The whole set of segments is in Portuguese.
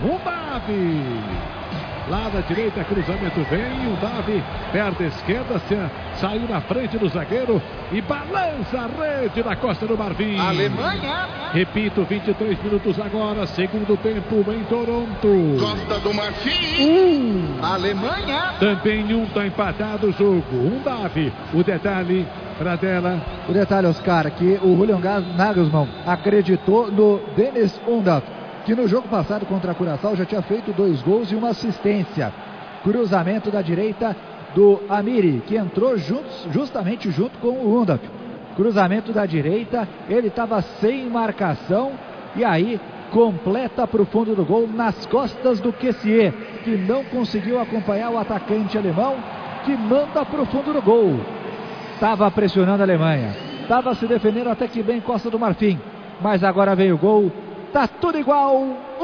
Undav. Lá da direita, cruzamento vem, o Davi perde a esquerda, saiu na frente do zagueiro e balança a rede na Costa do Marfim. Alemanha. Repito, 23 minutos agora, segundo tempo em Toronto. Costa do Marfim. Alemanha. Também está empatado o jogo. Davi. O detalhe para dela. O detalhe, Oscar, que o Julian Nagelsmann acreditou no Dennis Undav, que no jogo passado contra a Curaçao já tinha feito 2 gols e uma assistência. Cruzamento da direita do Amiri, que entrou justamente junto com o Undav. Cruzamento da direita, ele estava sem marcação e aí completa para o fundo do gol nas costas do Kessié, que não conseguiu acompanhar o atacante alemão, que manda para o fundo do gol. Estava pressionando a Alemanha, estava se defendendo até que bem Costa do Marfim, mas agora veio o gol. Tá tudo igual,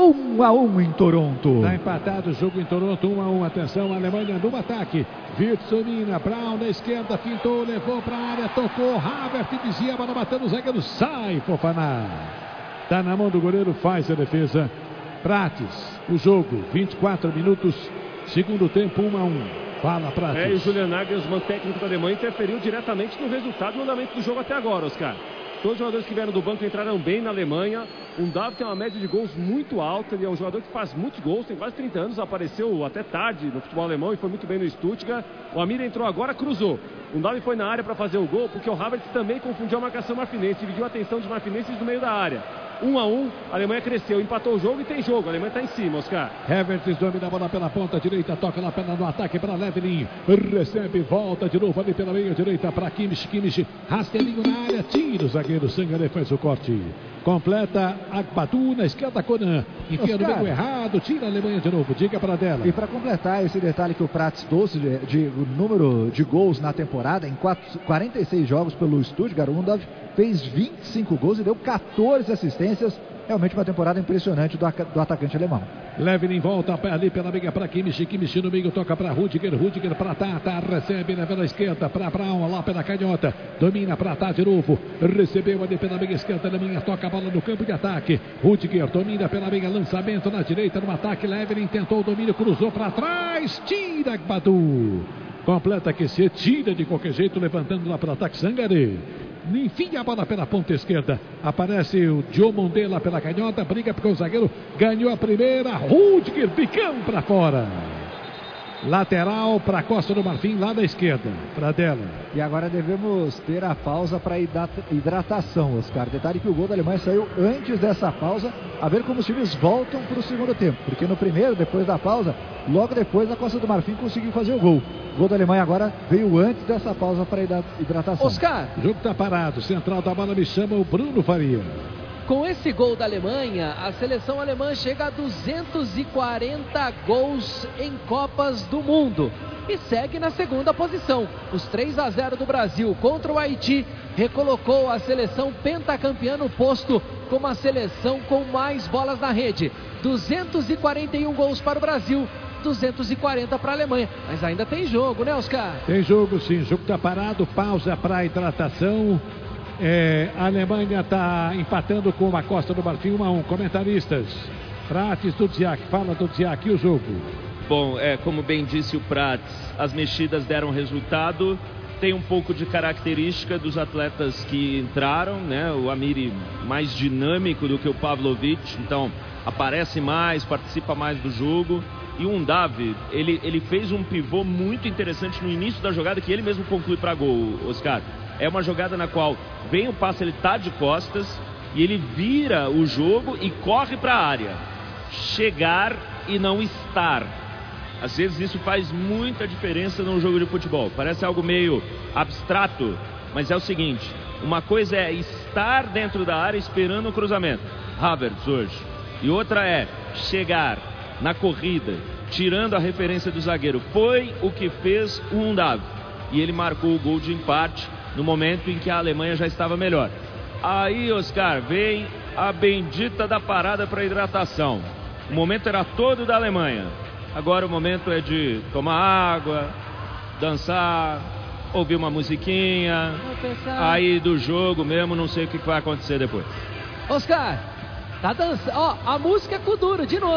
1-1 em Toronto. Tá empatado o jogo em Toronto, 1-1. Atenção, a Alemanha no ataque. Wirtz domina, Brown na esquerda, fintou, levou pra área, tocou, Havertz desvia, a bola batendo o zagueiro, sai Fofana. Tá na mão do goleiro, faz a defesa. Prates, o jogo, 24 minutos, segundo tempo, 1-1. Fala, Prates. E o Julian Nagelsmann, técnico da Alemanha, interferiu diretamente no resultado e no andamento do jogo até agora, Oscar. Todos os jogadores que vieram do banco entraram bem na Alemanha. O Undav tem uma média de gols muito alta. Ele é um jogador que faz muitos gols, tem quase 30 anos. Apareceu até tarde no futebol alemão e foi muito bem no Stuttgart. O Amir entrou agora, cruzou. O Undav foi na área para fazer o gol, porque o Havertz também confundiu a marcação marfinense. Dividiu a atenção dos marfinenses no meio da área. 1-1, a Alemanha cresceu, empatou o jogo e tem jogo. A Alemanha está em cima, Oscar. Havertz domina a bola pela ponta direita, toca na perna no ataque para Levelin. Recebe, volta de novo ali pela meia direita para Kimmich. Kimmich, rastelinho na área, tira o zagueiro. Sangaré faz o corte. Completa Agbadu na esquerda, Conan. Enfia no meio errado, tira a Alemanha de novo. Diga para dela. E para completar esse detalhe que o Prates trouxe de número de gols na temporada, em 46 jogos pelo Stuttgart, o Undav fez 25 gols e deu 14 assistências. Realmente uma temporada impressionante do atacante alemão. Levelin volta ali pela meia para Kimmich. Kimmich no meio toca para Rudiger. Rudiger para Tata. Recebe na pela esquerda para Brown. Lá pela canhota. Domina para Tata de novo. Recebeu ali pela meia esquerda. Alemanha toca a bola no campo de ataque. Rudiger domina pela meia. Lançamento na direita no ataque. Levelin tentou o domínio. Cruzou para trás. Tira Badu. Completa que se tira de qualquer jeito. Levantando lá para o ataque. Sangaré. Enfim, a bola pela ponta esquerda. Aparece o Diomondé lá pela canhota. Briga porque o zagueiro ganhou a primeira. Rudiger ficando para fora. Lateral para a Costa do Marfim, lá da esquerda. Para dela. E agora devemos ter a pausa para hidratação, Oscar. Detalhe que o gol da Alemanha saiu antes dessa pausa. A ver como os times voltam para o segundo tempo. Porque no primeiro, depois da pausa, logo depois a Costa do Marfim conseguiu fazer o gol. O gol da Alemanha agora veio antes dessa pausa para hidratação. Oscar. O jogo está parado. Central da bola me chama o Bruno Faria. Com esse gol da Alemanha, a seleção alemã chega a 240 gols em Copas do Mundo e segue na segunda posição. Os 3-0 do Brasil contra o Haiti recolocou a seleção pentacampeã no posto como a seleção com mais bolas na rede. 241 gols para o Brasil, 240 para a Alemanha. Mas ainda tem jogo, né, Oscar? Tem jogo, sim. O jogo está parado. Pausa para hidratação. A Alemanha está empatando com a Costa do Marfim 1-1. Comentaristas. Prates, Dudziak. Fala, Dudziak, e o jogo? Bom, como bem disse o Prates, as mexidas deram resultado. Tem um pouco de característica dos atletas que entraram, né? O Amiri mais dinâmico do que o Pavlovic, então aparece mais, participa mais do jogo. E o Undav, ele fez um pivô muito interessante no início da jogada, que ele mesmo conclui para gol, Oscar. É uma jogada na qual vem o passe, ele tá de costas e ele vira o jogo e corre para a área. Chegar e não estar. Às vezes isso faz muita diferença num jogo de futebol. Parece algo meio abstrato, mas é o seguinte: uma coisa é estar dentro da área esperando o cruzamento, Havertz hoje. E outra é chegar na corrida, tirando a referência do zagueiro. Foi o que fez o Undav. E ele marcou o gol de empate no momento em que a Alemanha já estava melhor. Aí, Oscar, vem a bendita da parada para hidratação. O momento era todo da Alemanha. Agora o momento é de tomar água, dançar, ouvir uma musiquinha. Aí do jogo mesmo, não sei o que vai acontecer depois. Oscar, tá dançando. Ó, a música é Kuduro, de novo.